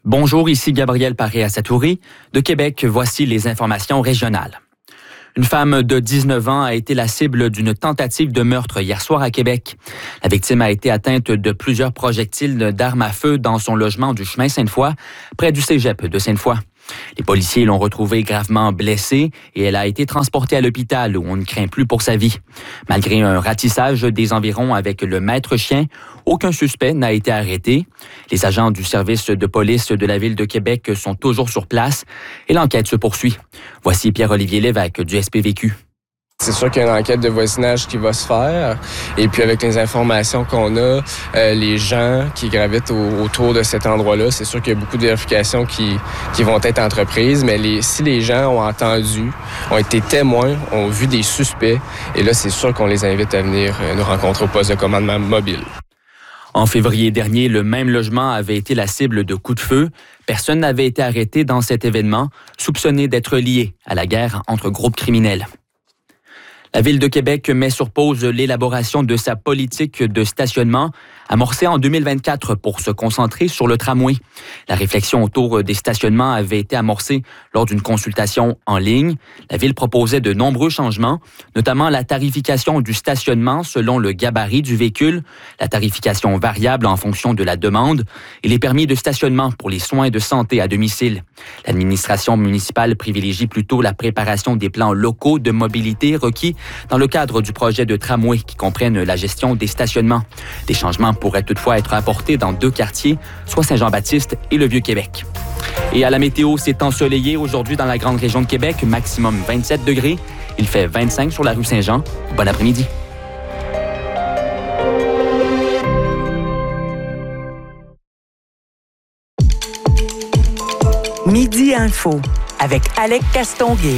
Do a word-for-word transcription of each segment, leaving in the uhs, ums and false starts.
Bonjour, ici Gabriel Paré-Assatouri. De Québec, voici les informations régionales. Une femme de dix-neuf ans a été la cible d'une tentative de meurtre hier soir à Québec. La victime a été atteinte de plusieurs projectiles d'armes à feu dans son logement du chemin Sainte-Foy, près du cégep de Sainte-Foy. Les policiers l'ont retrouvée gravement blessée et elle a été transportée à l'hôpital où on ne craint plus pour sa vie. Malgré un ratissage des environs avec le maître chien, aucun suspect n'a été arrêté. Les agents du service de police de la Ville de Québec sont toujours sur place et l'enquête se poursuit. Voici Pierre-Olivier Lévesque du S P V Q. C'est sûr qu'il y a une enquête de voisinage qui va se faire. Et puis avec les informations qu'on a, euh, les gens qui gravitent au, autour de cet endroit-là, c'est sûr qu'il y a beaucoup de vérifications qui, qui vont être entreprises. Mais les, si les gens ont entendu, ont été témoins, ont vu des suspects, et là, c'est sûr qu'on les invite à venir nous rencontrer au poste de commandement mobile. En février dernier, le même logement avait été la cible de coups de feu. Personne n'avait été arrêté dans cet événement, soupçonné d'être lié à la guerre entre groupes criminels. La Ville de Québec met sur pause l'élaboration de sa politique de stationnement amorcée en deux mille vingt-quatre pour se concentrer sur le tramway. La réflexion autour des stationnements avait été amorcée lors d'une consultation en ligne. La Ville proposait de nombreux changements, notamment la tarification du stationnement selon le gabarit du véhicule, la tarification variable en fonction de la demande et les permis de stationnement pour les soins de santé à domicile. L'administration municipale privilégie plutôt la préparation des plans locaux de mobilité requis dans le cadre du projet de tramway qui comprennent la gestion des stationnements. Des changements pourraient toutefois être apportés dans deux quartiers, soit Saint-Jean-Baptiste et le Vieux-Québec. Et à la météo, c'est ensoleillé aujourd'hui dans la grande région de Québec, maximum vingt-sept degrés. Il fait vingt-cinq sur la rue Saint-Jean. Bon après-midi. Midi Info avec Alec Castonguay.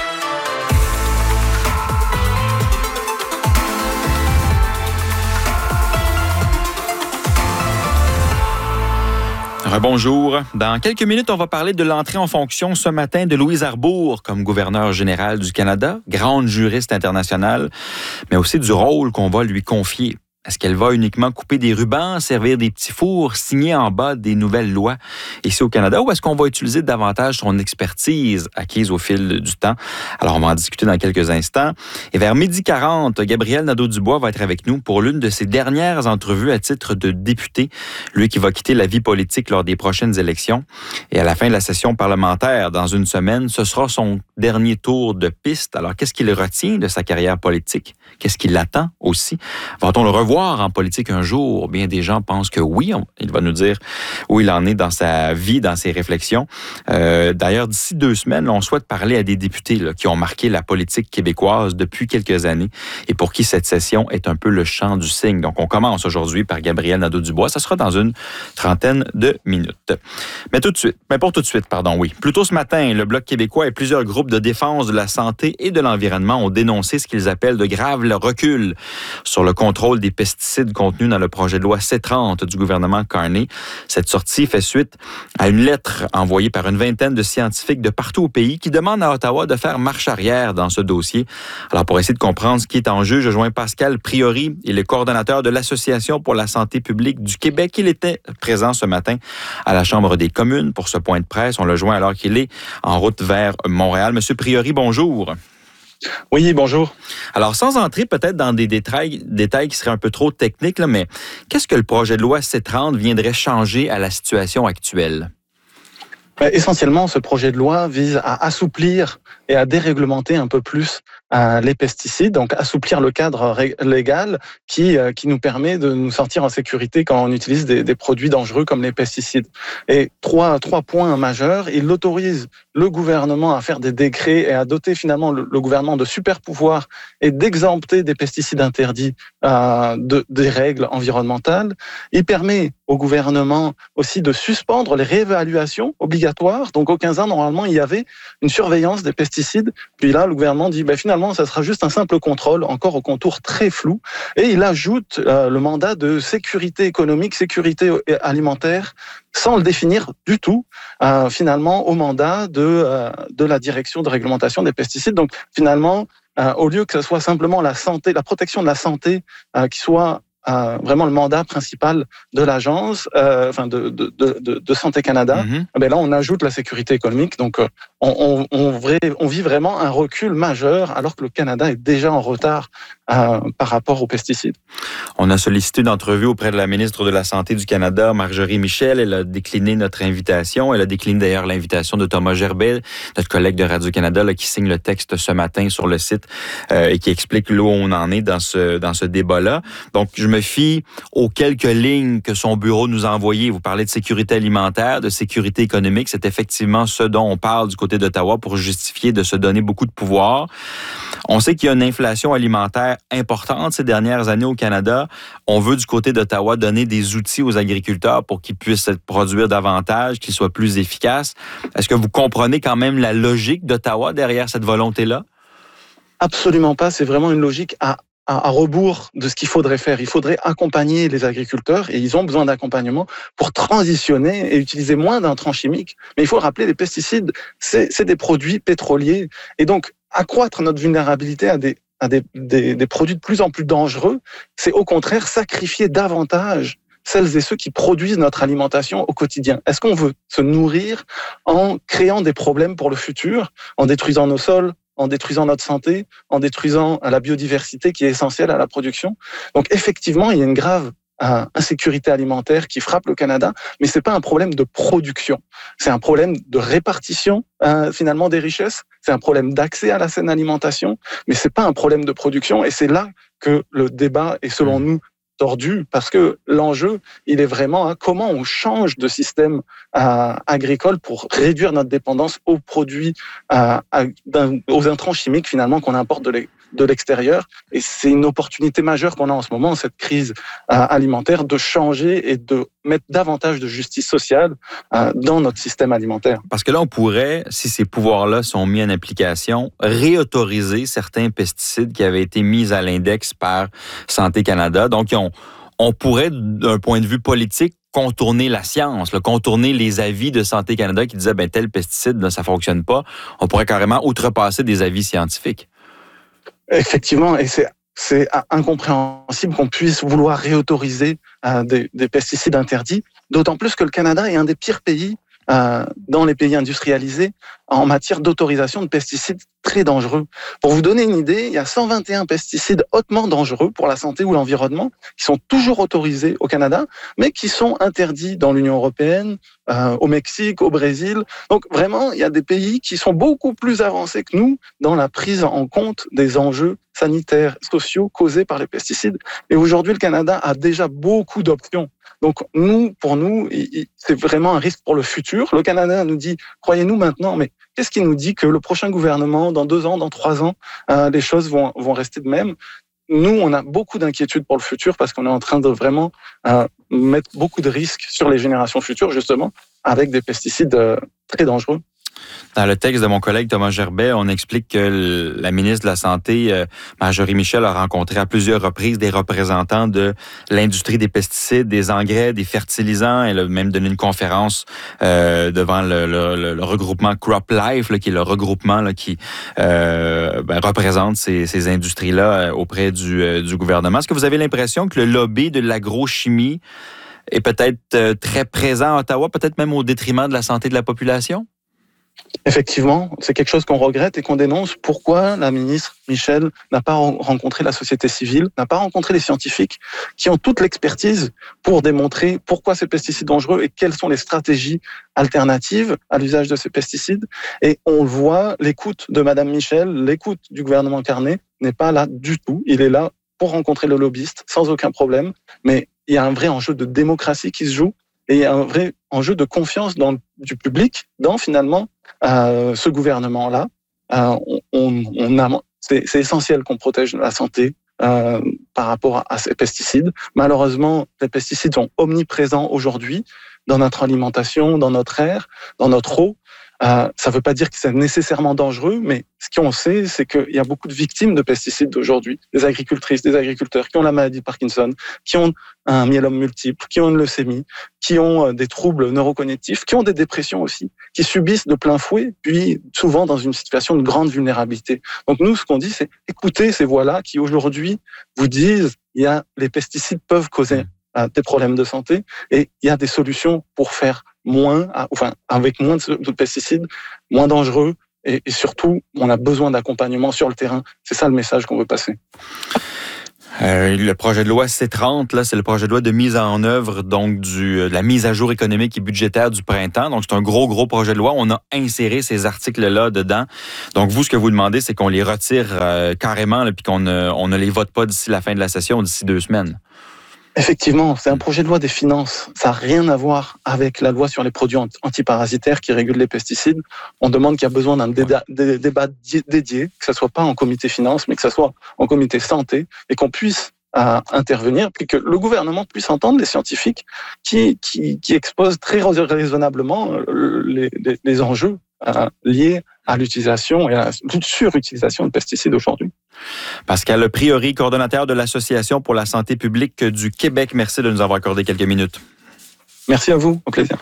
Bonjour. Dans quelques minutes, on va parler de l'entrée en fonction ce matin de Louise Arbour comme gouverneure générale du Canada, grande juriste internationale, mais aussi du rôle qu'on va lui confier. Est-ce qu'elle va uniquement couper des rubans, servir des petits fours, signer en bas des nouvelles lois ici au Canada, ou est-ce qu'on va utiliser davantage son expertise acquise au fil du temps? Alors, on va en discuter dans quelques instants. Et vers midi quarante, Gabriel Nadeau-Dubois va être avec nous pour l'une de ses dernières entrevues à titre de député, lui qui va quitter la vie politique lors des prochaines élections. Et à la fin de la session parlementaire, dans une semaine, ce sera son dernier tour de piste. Alors, qu'est-ce qu'il retient de sa carrière politique? Qu'est-ce qui l'attend aussi? Va-t-on le revoir en politique un jour? Bien des gens pensent que oui. On, il va nous dire où il en est dans sa vie, dans ses réflexions. Euh, d'ailleurs, d'ici deux semaines, on souhaite parler à des députés là, qui ont marqué la politique québécoise depuis quelques années et pour qui cette session est un peu le chant du cygne. Donc, on commence aujourd'hui par Gabriel Nadeau-Dubois. Ça sera dans une trentaine de minutes. Mais tout de suite, mais pour tout de suite, pardon, oui. Plus tôt ce matin, le Bloc québécois et plusieurs groupes de défense de la santé et de l'environnement ont dénoncé ce qu'ils appellent de graves reculs sur le contrôle des pesticides contenus dans le projet de loi C trente du gouvernement Carney. Cette sortie fait suite à une lettre envoyée par une vingtaine de scientifiques de partout au pays qui demandent à Ottawa de faire marche arrière dans ce dossier. Alors, pour essayer de comprendre ce qui est en jeu, je joins Pascal Priori, il est coordonnateur de l'Association pour la santé publique du Québec. Il était présent ce matin à la Chambre des communes pour ce point de presse. On le joint alors qu'il est en route vers Montréal. Monsieur Priori, bonjour. Oui, bonjour. Alors, sans entrer peut-être dans des détails, détails qui seraient un peu trop techniques, là, mais qu'est-ce que le projet de loi C trente viendrait changer à la situation actuelle? Essentiellement, ce projet de loi vise à assouplir et à déréglementer un peu plus euh, les pesticides, donc assouplir le cadre ré- légal qui euh, qui nous permet de nous sentir en sécurité quand on utilise des, des produits dangereux comme les pesticides. Et trois trois points majeurs. Il autorise le gouvernement à faire des décrets et à doter finalement le, le gouvernement de super pouvoirs et d'exempter des pesticides interdits euh, de, des règles environnementales. Il permet au gouvernement aussi de suspendre les réévaluations obligatoires. Donc, au quinze ans, normalement, il y avait une surveillance des pesticides. Puis là, le gouvernement dit, ben, finalement, ça sera juste un simple contrôle, encore au contour très flou. Et il ajoute euh, le mandat de sécurité économique, sécurité alimentaire, sans le définir du tout, euh, finalement, au mandat de, euh, de la direction de réglementation des pesticides. Donc, finalement, euh, au lieu que ce soit simplement la santé, la protection de la santé euh, qui soit euh, vraiment le mandat principal de l'agence, euh, enfin de, de, de, de Santé Canada, mm-hmm. ben là on ajoute la sécurité économique. Donc on, on, on, vrai, on vit vraiment un recul majeur alors que le Canada est déjà en retard euh, par rapport aux pesticides. On a sollicité une entrevue auprès de la ministre de la Santé du Canada, Marjorie Michel. Elle a décliné notre invitation. Elle a décliné d'ailleurs l'invitation de Thomas Gerbet, notre collègue de Radio-Canada, là, qui signe le texte ce matin sur le site euh, et qui explique là où on en est dans ce, dans ce débat-là. Donc, je me fie aux quelques lignes que son bureau nous a envoyées. Vous parlez de sécurité alimentaire, de sécurité économique. C'est effectivement ce dont on parle du côté d'Ottawa pour justifier de se donner beaucoup de pouvoir. On sait qu'il y a une inflation alimentaire importante ces dernières années au Canada. On veut du côté d'Ottawa donner des outils aux agriculteurs pour qu'ils puissent produire davantage, qu'ils soient plus efficaces. Est-ce que vous comprenez quand même la logique d'Ottawa derrière cette volonté-là? Absolument pas. C'est vraiment une logique à à rebours de ce qu'il faudrait faire. Il faudrait accompagner les agriculteurs et ils ont besoin d'accompagnement pour transitionner et utiliser moins d'intrants chimiques. Mais il faut rappeler, les pesticides, c'est, c'est des produits pétroliers. Et donc, accroître notre vulnérabilité à des, à des, des, des produits de plus en plus dangereux, c'est au contraire sacrifier davantage celles et ceux qui produisent notre alimentation au quotidien. Est-ce qu'on veut se nourrir en créant des problèmes pour le futur, en détruisant nos sols, en détruisant notre santé, en détruisant la biodiversité qui est essentielle à la production? Donc effectivement, il y a une grave euh, insécurité alimentaire qui frappe le Canada, mais c'est pas un problème de production. C'est un problème de répartition euh, finalement des richesses. C'est un problème d'accès à la saine alimentation, mais c'est pas un problème de production. Et c'est là que le débat est, selon nous, tordu, parce que l'enjeu, il est vraiment hein, comment on change de système euh, agricole pour réduire notre dépendance aux produits, euh, à, aux intrants chimiques finalement qu'on importe de, l'e- de l'extérieur. Et c'est une opportunité majeure qu'on a en ce moment, cette crise euh, alimentaire, de changer et de mettre davantage de justice sociale euh, dans notre système alimentaire. Parce que là, on pourrait, si ces pouvoirs-là sont mis en application, réautoriser certains pesticides qui avaient été mis à l'index par Santé Canada. Donc, on, on pourrait, d'un point de vue politique, contourner la science, là, contourner les avis de Santé Canada qui disaient ben tel pesticide, là, ça fonctionne pas. On pourrait carrément outrepasser des avis scientifiques. Effectivement, et c'est C'est incompréhensible qu'on puisse vouloir réautoriser euh, des, des pesticides interdits, d'autant plus que le Canada est un des pires pays euh, dans les pays industrialisés en matière d'autorisation de pesticides très dangereux. Pour vous donner une idée, il y a cent vingt et un pesticides hautement dangereux pour la santé ou l'environnement qui sont toujours autorisés au Canada, mais qui sont interdits dans l'Union européenne, euh, au Mexique, au Brésil. Donc vraiment, il y a des pays qui sont beaucoup plus avancés que nous dans la prise en compte des enjeux sanitaires, sociaux causés par les pesticides. Et aujourd'hui, le Canada a déjà beaucoup d'options. Donc nous, pour nous, c'est vraiment un risque pour le futur. Le Canada nous dit, croyez-nous maintenant, mais qu'est-ce qui nous dit que le prochain gouvernement, dans deux ans, dans trois ans, euh, les choses vont, vont rester de même? Nous, on a beaucoup d'inquiétudes pour le futur parce qu'on est en train de vraiment euh, mettre beaucoup de risques sur les générations futures, justement, avec des pesticides euh, très dangereux. Dans le texte de mon collègue Thomas Gerbet, on explique que la ministre de la Santé, euh, Marjorie Michel, a rencontré à plusieurs reprises des représentants de l'industrie des pesticides, des engrais, des fertilisants. Elle a même donné une conférence euh, devant le, le, le regroupement CropLife, là, qui est le regroupement là, qui euh, ben, représente ces, ces industries-là auprès du, euh, du gouvernement. Est-ce que vous avez l'impression que le lobby de l'agrochimie est peut-être très présent à Ottawa, peut-être même au détriment de la santé de la population? Effectivement, c'est quelque chose qu'on regrette et qu'on dénonce. Pourquoi la ministre Michel n'a pas rencontré la société civile, n'a pas rencontré les scientifiques qui ont toute l'expertise pour démontrer pourquoi ces pesticides sont dangereux et quelles sont les stratégies alternatives à l'usage de ces pesticides. Et on le voit, l'écoute de Madame Michel, l'écoute du gouvernement Carney n'est pas là du tout. Il est là pour rencontrer le lobbyiste sans aucun problème. Mais il y a un vrai enjeu de démocratie qui se joue. Et il y a un vrai enjeu de confiance dans, du public dans finalement euh, ce gouvernement-là. Euh, on, on a, c'est, c'est essentiel qu'on protège la santé euh, par rapport à, à ces pesticides. Malheureusement, les pesticides sont omniprésents aujourd'hui dans notre alimentation, dans notre air, dans notre eau. Euh, ça ne veut pas dire que c'est nécessairement dangereux, mais ce qu'on sait, c'est qu'il y a beaucoup de victimes de pesticides aujourd'hui, des agricultrices, des agriculteurs qui ont la maladie de Parkinson, qui ont un myélome multiple, qui ont une leucémie, qui ont des troubles neurocognitifs, qui ont des dépressions aussi, qui subissent de plein fouet, puis souvent dans une situation de grande vulnérabilité. Donc nous, ce qu'on dit, c'est écoutez ces voix-là qui aujourd'hui vous disent il y a, les pesticides peuvent causer euh, des problèmes de santé et il y a des solutions pour faire moins, enfin, avec moins de, de pesticides, moins dangereux et, et surtout, on a besoin d'accompagnement sur le terrain. C'est ça le message qu'on veut passer. Euh, le projet de loi C trente, là, c'est le projet de loi de mise en œuvre donc du, de la mise à jour économique et budgétaire du printemps. Donc, c'est un gros, gros projet de loi. On a inséré ces articles-là dedans. Donc, vous, ce que vous demandez, c'est qu'on les retire euh, carrément, là, puis qu'on ne, on ne les vote pas d'ici la fin de la session, d'ici deux semaines. Effectivement, c'est un projet de loi des finances. Ça n'a rien à voir avec la loi sur les produits antiparasitaires qui régule les pesticides. On demande qu'il y a besoin d'un déda- dé- débat dédié, que ce soit pas en comité finance, mais que ce soit en comité santé, et qu'on puisse euh, intervenir, puis que le gouvernement puisse entendre les scientifiques qui, qui, qui exposent très raisonnablement les, les, les enjeux euh, liés à l'utilisation et à la surutilisation de pesticides aujourd'hui. Pascal Priori, coordonnateur de l'Association pour la santé publique du Québec. Merci de nous avoir accordé quelques minutes. Merci à vous, au plaisir.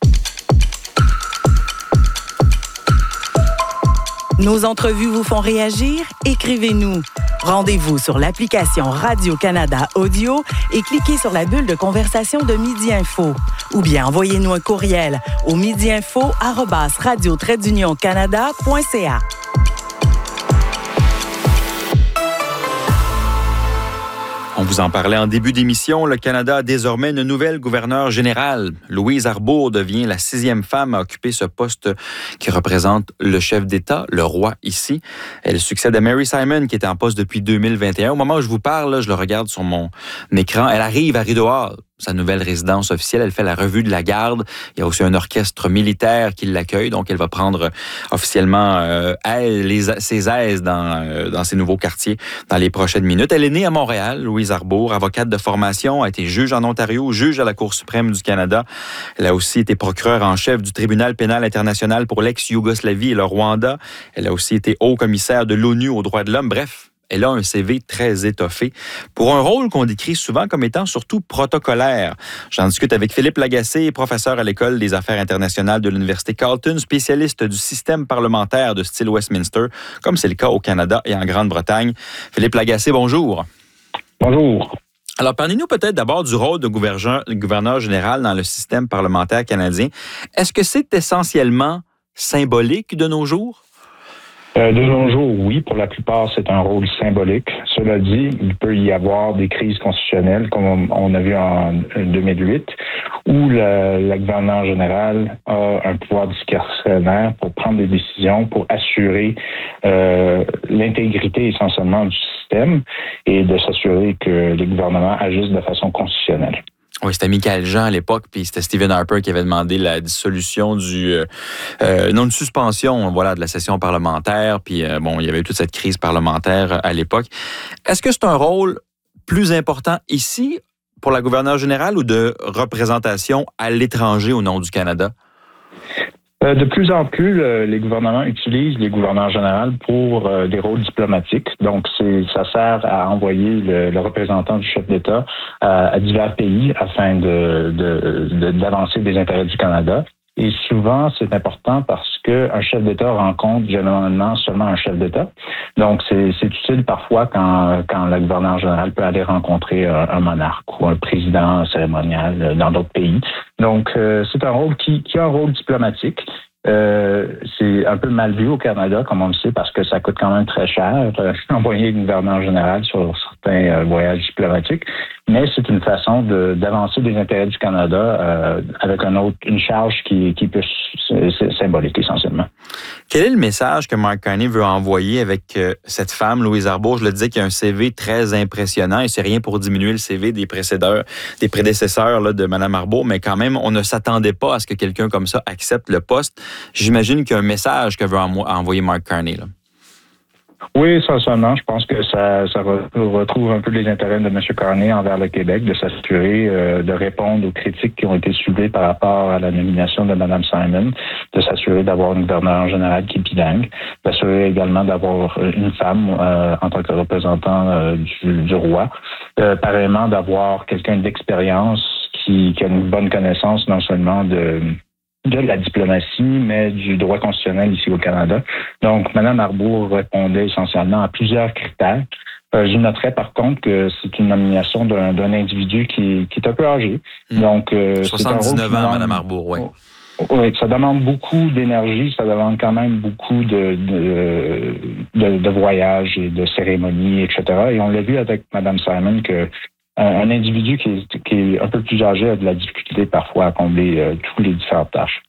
Nos entrevues vous font réagir? Écrivez-nous. Rendez-vous sur l'application Radio-Canada Audio et cliquez sur la bulle de conversation de Midi Info. Ou bien envoyez-nous un courriel au midiinfo arobase radio trait d'union canada point c a. On vous en parlait en début d'émission. Le Canada a désormais une nouvelle gouverneure générale. Louise Arbour devient la sixième femme à occuper ce poste qui représente le chef d'État, le roi ici. Elle succède à Mary Simon, qui était en poste depuis deux mille vingt et un. Au moment où je vous parle, là, je le regarde sur mon écran. Elle arrive à Rideau Hall, sa nouvelle résidence officielle. Elle fait la revue de la garde. Il y a aussi un orchestre militaire qui l'accueille. Donc, elle va prendre officiellement euh, elle, les, ses aises dans, euh, dans ses nouveaux quartiers dans les prochaines minutes. Elle est née à Montréal, Louise Arbour, avocate de formation, a été juge en Ontario, juge à la Cour suprême du Canada. Elle a aussi été procureure en chef du Tribunal pénal international pour l'ex-Yougoslavie et le Rwanda. Elle a aussi été haut-commissaire de l'ONU aux droits de l'homme. Bref, elle a un C V très étoffé pour un rôle qu'on décrit souvent comme étant surtout protocolaire. J'en discute avec Philippe Lagacé, professeur à l'École des affaires internationales de l'Université Carleton, spécialiste du système parlementaire de style Westminster, comme c'est le cas au Canada et en Grande-Bretagne. Philippe Lagacé, bonjour. Bonjour. Alors, parlez-nous peut-être d'abord du rôle de gouverneur, gouverneur général dans le système parlementaire canadien. Est-ce que c'est essentiellement symbolique de nos jours? Euh, de nos jours, oui. Pour la plupart, c'est un rôle symbolique. Cela dit, il peut y avoir des crises constitutionnelles, comme on a vu en deux mille huit, où la, la gouverneure générale a un pouvoir discrétionnaire pour prendre des décisions, pour assurer euh, l'intégrité essentiellement du système et de s'assurer que les gouvernements agissent de façon constitutionnelle. Oui, c'était Michael Jean à l'époque, puis c'était Stephen Harper qui avait demandé la dissolution du... Euh, euh, non, une suspension, voilà, de la session parlementaire, puis euh, bon, il y avait eu toute cette crise parlementaire à l'époque. Est-ce que c'est un rôle plus important ici, pour la gouverneure générale, ou de représentation à l'étranger au nom du Canada? Euh, de plus en plus, euh, les gouvernements utilisent les gouverneurs généraux pour euh, des rôles diplomatiques. Donc, c'est, ça sert à envoyer le, le représentant du chef d'État à, à divers pays afin de, de, de, d'avancer des intérêts du Canada. Et souvent, c'est important parce qu'un chef d'État rencontre généralement seulement un chef d'État. Donc, c'est, c'est utile parfois quand, quand le gouverneur général peut aller rencontrer un, un monarque ou un président cérémonial dans d'autres pays. Donc, euh, c'est un rôle qui, qui a un rôle diplomatique. Euh, c'est un peu mal vu au Canada, comme on le sait, parce que ça coûte quand même très cher euh, envoyer une gouverneur générale sur certains euh, voyages diplomatiques. Mais c'est une façon de, d'avancer des intérêts du Canada euh, avec un autre, une charge qui, qui peut c'est symbolique essentiellement. Quel est le message que Mark Carney veut envoyer avec euh, cette femme, Louise Arbour? Je le disais qu'il y a un C V très impressionnant et c'est rien pour diminuer le C V des précédeurs, des prédécesseurs là, de Mme Arbour, mais quand même, on ne s'attendait pas à ce que quelqu'un comme ça accepte le poste. J'imagine qu'il y a un message que veut envoyer Mark Carney, là. Oui, essentiellement, je pense que ça, ça retrouve un peu les intérêts de M. Carney envers le Québec, de s'assurer euh, de répondre aux critiques qui ont été soulevées par rapport à la nomination de Mme Simon, de s'assurer d'avoir une gouverneure générale qui est bilingue, d'assurer également d'avoir une femme euh, en tant que représentant euh, du, du roi, euh, pareillement d'avoir quelqu'un d'expérience qui, qui a une bonne connaissance non seulement de... de la diplomatie, mais du droit constitutionnel ici au Canada. Donc, Mme Arbour répondait essentiellement à plusieurs critères Euh, je noterais par contre que c'est une nomination d'un, d'un individu qui, qui est un peu âgé. Mmh. Donc, euh, soixante-dix-neuf ans, Mme Arbour, oui. Oui, ça demande beaucoup d'énergie, ça demande quand même beaucoup de, de, de, de voyages et de cérémonies, et cetera. Et on l'a vu avec Mme Simon que un individu qui est, qui est un peu plus âgé a de la difficulté parfois à combler euh, toutes les différentes tâches.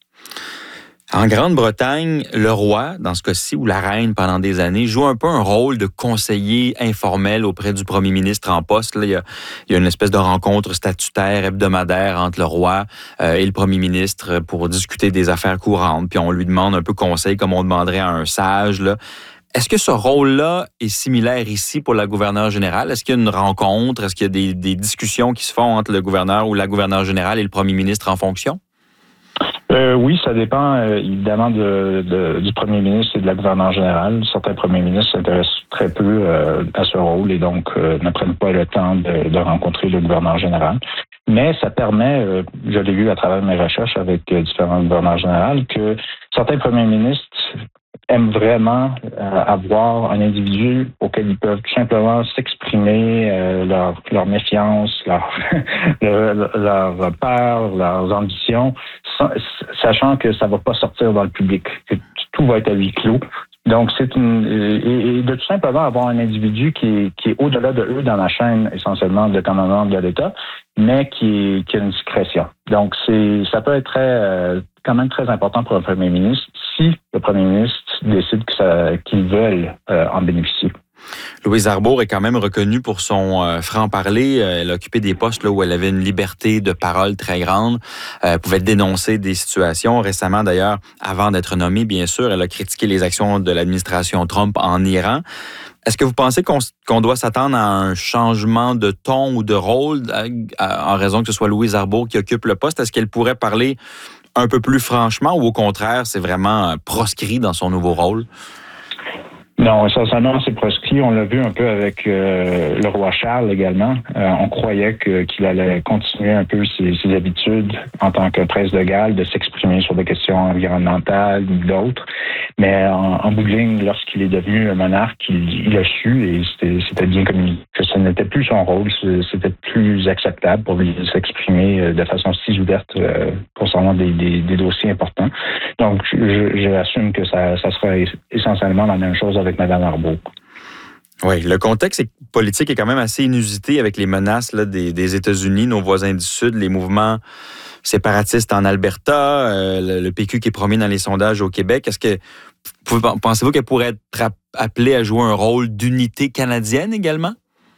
En Grande-Bretagne, le roi, dans ce cas-ci, ou la reine pendant des années, joue un peu un rôle de conseiller informel auprès du premier ministre en poste. Là, il, y a, il y a une espèce de rencontre statutaire hebdomadaire entre le roi euh, et le premier ministre pour discuter des affaires courantes. Puis on lui demande un peu conseil comme on demanderait à un sage, là. Est-ce que ce rôle-là est similaire ici pour la gouverneure générale? Est-ce qu'il y a une rencontre? Est-ce qu'il y a des, des discussions qui se font entre le gouverneur ou la gouverneure générale et le premier ministre en fonction? Euh, oui, ça dépend euh, évidemment de, de, du premier ministre et de la gouverneure générale. Certains premiers ministres s'intéressent très peu euh, à ce rôle et donc euh, ne prennent pas le temps de, de rencontrer le gouverneur général. Mais ça permet, euh, je l'ai vu à travers mes recherches avec euh, différents gouverneurs généraux, que certains premiers ministres aiment vraiment euh, avoir un individu auquel ils peuvent tout simplement s'exprimer euh, leur, leur méfiance, leur, leur, leur peur, leurs ambitions, sachant que ça va pas sortir dans le public, que tout va être à huis clos. Donc, c'est une et, et de tout simplement avoir un individu qui est, qui est au-delà de eux dans la chaîne essentiellement de commandement de l'État, mais qui, qui a une discrétion. Donc, c'est ça peut être très, euh, quand même très important pour un premier ministre si le premier ministre décide que ça, qu'ils veulent euh, en bénéficier. Louise Arbour est quand même reconnue pour son euh, franc-parler. Elle a occupé des postes là où elle avait une liberté de parole très grande. Euh, elle pouvait dénoncer des situations. Récemment, d'ailleurs, avant d'être nommée, bien sûr, elle a critiqué les actions de l'administration Trump en Iran. Est-ce que vous pensez qu'on, qu'on doit s'attendre à un changement de ton ou de rôle à, à, en raison que ce soit Louise Arbour qui occupe le poste? Est-ce qu'elle pourrait parler un peu plus franchement ou au contraire, c'est vraiment proscrit dans son nouveau rôle? Non, essentiellement, c'est proscrit. On l'a vu un peu avec euh, le roi Charles également. Euh, on croyait que, qu'il allait continuer un peu ses, ses habitudes en tant que prince de Galles, de s'exprimer sur des questions environnementales ou d'autres. Mais en, en bout de ligne, lorsqu'il est devenu un monarque, il, il a su, et c'était, c'était bien communiqué, que ce n'était plus son rôle, c'était plus acceptable pour lui s'exprimer de façon si ouverte euh, concernant des, des, des dossiers importants. Donc, je, j'assume que ça, ça sera essentiellement la même chose avec avec Mme Arbour. Oui, le contexte politique est quand même assez inusité avec les menaces là, des, des États-Unis, nos voisins du Sud, les mouvements séparatistes en Alberta, euh, le, le P Q qui est promis dans les sondages au Québec. Est-ce que pensez-vous qu'elle pourrait être appelée à jouer un rôle d'unité canadienne également?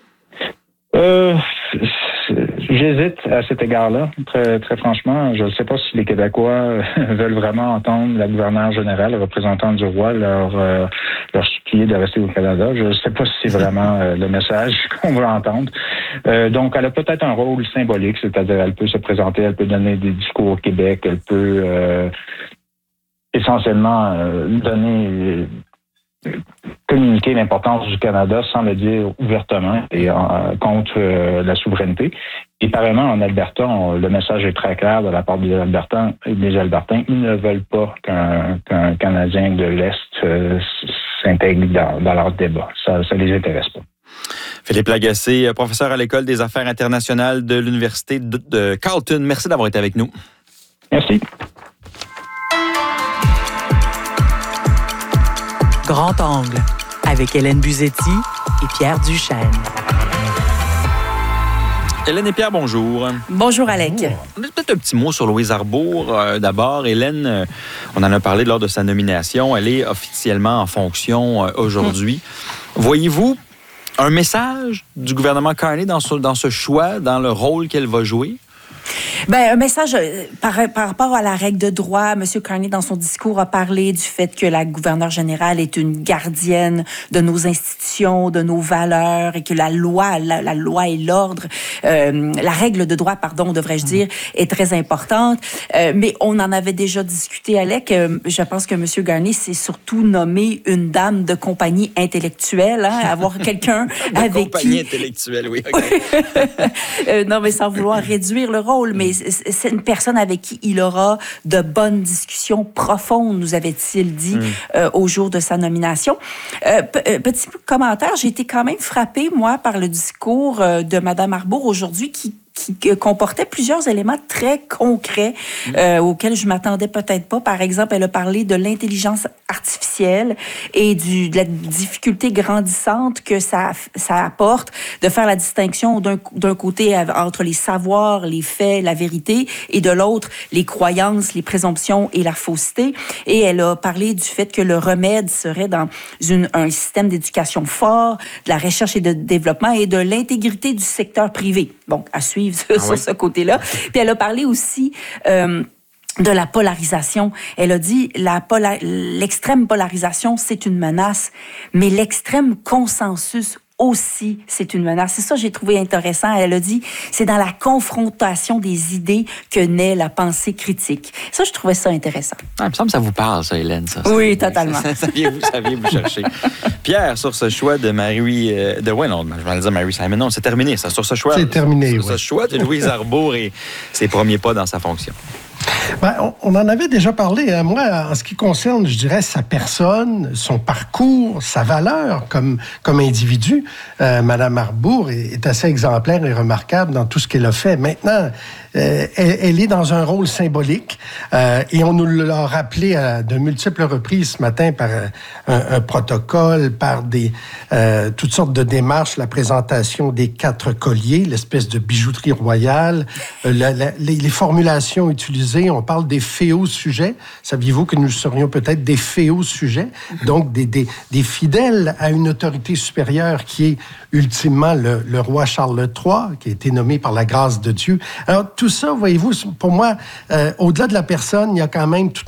Euh, j'hésite à cet égard-là, très, très franchement. Je ne sais pas si les Québécois veulent vraiment entendre la gouverneure générale, le représentant du roi, leur, euh, leur supplier de rester au Canada. Je ne sais pas si c'est vraiment euh, le message qu'on veut entendre. Euh, donc, elle a peut-être un rôle symbolique, c'est-à-dire elle peut se présenter, elle peut donner des discours au Québec, elle peut euh, essentiellement euh, donner... Euh, communiquer l'importance du Canada sans le dire ouvertement et en, contre euh, la souveraineté. Et pareillement, en Alberta, on, le message est très clair de la part des Albertains. Des Albertains, ils ne veulent pas qu'un, qu'un Canadien de l'Est euh, s'intègre dans, dans leur débat. Ça ne les intéresse pas. Philippe Lagacé, professeur à l'École des affaires internationales de l'Université de, de Carleton. Merci d'avoir été avec nous. Merci. Grand angle, avec Hélène Buzetti et Pierre Duchesne. Hélène et Pierre, bonjour. Bonjour, Alec. Peut-être un petit mot sur Louise Arbour. Euh, d'abord, Hélène, euh, on en a parlé lors de sa nomination. Elle est officiellement en fonction euh, aujourd'hui. Mmh. Voyez-vous un message du gouvernement Carney dans ce, dans ce choix, dans le rôle qu'elle va jouer? Ben, un message par, par rapport à la règle de droit. M. Carney, dans son discours, a parlé du fait que la gouverneure générale est une gardienne de nos institutions, de nos valeurs, et que la loi, la, la loi et l'ordre, euh, la règle de droit, pardon, devrais-je dire, est très importante. Euh, mais on en avait déjà discuté, Alec. Euh, je pense que M. Carney s'est surtout nommé une dame de compagnie intellectuelle, hein, avoir quelqu'un avec compagnie qui... intellectuelle, oui. Okay. euh, non, mais sans vouloir réduire le rôle. rôle, mais c'est une personne avec qui il aura de bonnes discussions profondes, nous avait-il dit mm. euh, au jour de sa nomination. Euh, p- petit commentaire, j'ai été quand même frappée, moi, par le discours euh, de Mme Arbour aujourd'hui qui qui comportait plusieurs éléments très concrets euh, auxquels je m'attendais peut-être pas. Par exemple, elle a parlé de l'intelligence artificielle et du, de la difficulté grandissante que ça, ça apporte de faire la distinction d'un, d'un côté entre les savoirs, les faits, la vérité, et de l'autre, les croyances, les présomptions et la fausseté. Et elle a parlé du fait que le remède serait dans une, un système d'éducation fort, de la recherche et de développement et de l'intégrité du secteur privé. Bon, à suivre sur, ah oui. sur ce côté-là. Puis elle a parlé aussi euh, de la polarisation. Elle a dit la pola- l'extrême polarisation, c'est une menace, mais l'extrême consensus aussi, c'est une menace. C'est ça que j'ai trouvé intéressant. Elle a dit, c'est dans la confrontation des idées que naît la pensée critique. Ça, je trouvais ça intéressant. Ah, il me semble que ça vous parle, ça, Hélène. Ça, oui, ça, totalement. Ça, ça, ça, vient vous, ça vient vous chercher. Pierre, sur ce choix de Marie... Euh, de, ouais, non, je vais dire Mary Simon. Non, c'est terminé, ça. Sur ce choix... C'est terminé, Sur oui. ce choix de Louise Arbour et ses premiers pas dans sa fonction. Ben, on, on en avait déjà parlé. Hein. Moi, en ce qui concerne, je dirais, sa personne, son parcours, sa valeur comme, comme individu, euh, Mme Arbour est, est assez exemplaire et remarquable dans tout ce qu'elle a fait. Maintenant, euh, elle, elle est dans un rôle symbolique euh, et on nous l'a rappelé à de multiples reprises ce matin par un, un protocole, par des, euh, toutes sortes de démarches, la présentation des quatre colliers, l'espèce de bijouterie royale, euh, la, la, les, les formulations utilisées. On parle des féaux sujets. Saviez-vous que nous serions peut-être des féaux sujets? Donc, des, des, des fidèles à une autorité supérieure qui est ultimement le, le roi Charles trois, qui a été nommé par la grâce de Dieu. Alors, tout ça, voyez-vous, pour moi, euh, au-delà de la personne, il y a quand même tout